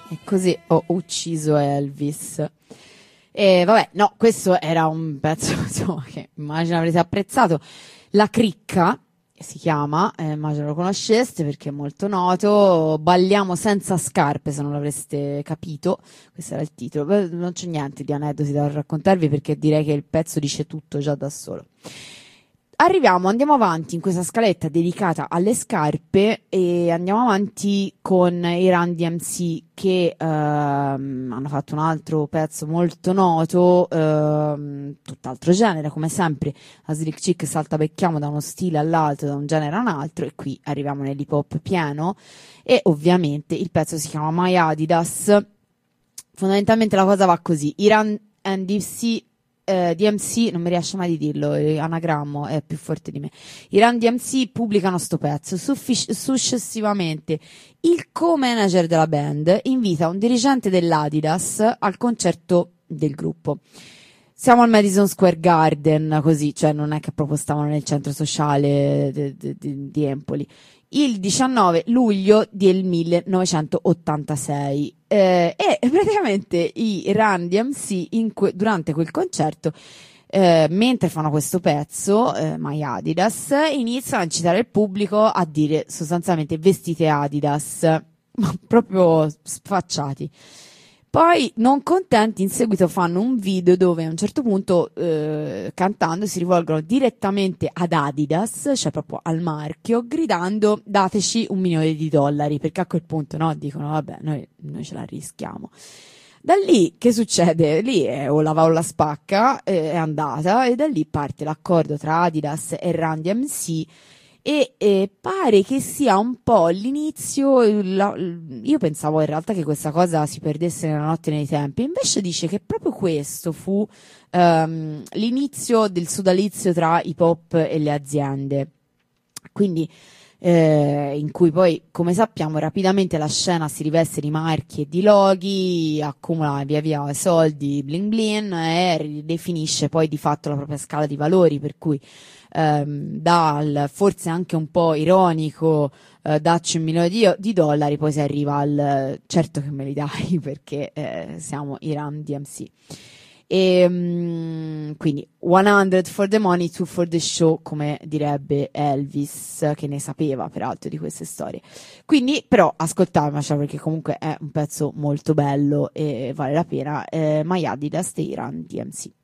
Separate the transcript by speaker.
Speaker 1: E così ho ucciso Elvis. E vabbè, no, questo era un pezzo insomma, che immagino avrete apprezzato. La Cricca si chiama, immagino lo conosceste perché è molto noto. Balliamo senza scarpe, se non l'avreste capito. Questo era il titolo. Beh, non c'è niente di aneddoti da raccontarvi perché direi che il pezzo dice tutto già da solo. Andiamo avanti in questa scaletta dedicata alle scarpe e andiamo avanti con i Run DMC che hanno fatto un altro pezzo molto noto, tutt'altro genere, come sempre a Slick Chick saltabecchiamo da uno stile all'altro, da un genere a un altro e qui arriviamo nell'hip hop pieno e ovviamente il pezzo si chiama My Adidas. Fondamentalmente la cosa va così, i Run DMC, non mi riesce mai di dirlo, l'anagrammo è più forte di me. I Run DMC pubblicano sto pezzo. Successivamente il co-manager della band invita un dirigente dell'Adidas al concerto del gruppo. Siamo al Madison Square Garden, così, cioè non è che proprio stavano nel centro sociale di Empoli. Il 19 luglio del 1986 e praticamente i Run DMC durante quel concerto mentre fanno questo pezzo My Adidas iniziano a incitare il pubblico a dire sostanzialmente vestite Adidas, ma proprio sfacciati. Poi, non contenti, in seguito fanno un video dove a un certo punto, cantando, si rivolgono direttamente ad Adidas, cioè proprio al marchio, gridando dateci $1 milione, perché a quel punto, no, dicono vabbè, noi ce la rischiamo. Da lì, che succede? Lì o la va o la spacca, è andata, e da lì parte l'accordo tra Adidas e Run DMC, e pare che sia un po' l'inizio, io pensavo in realtà che questa cosa si perdesse nella notte nei tempi, invece dice che proprio questo fu l'inizio del sodalizio tra hip hop e le aziende, quindi in cui poi, come sappiamo, rapidamente la scena si riveste di marchi e di loghi, accumula via via soldi, bling bling e ridefinisce poi di fatto la propria scala di valori, per cui dal forse anche un po' ironico dacci $1 milione di dollari, poi si arriva al certo che me li dai perché siamo i Run DMC. E quindi 100 for the money, 2 for the show, come direbbe Elvis, che ne sapeva peraltro di queste storie. Quindi però ascoltatevelo perché comunque è un pezzo molto bello e vale la pena. My Adidas dei Run DMC.